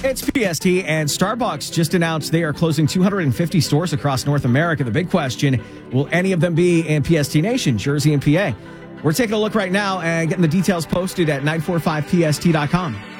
It's PST, and Starbucks just announced they are closing 250 stores across North America. The big question, will any of them be in PST Nation, Jersey and PA? We're taking a look right now and getting the details posted at 945pst.com.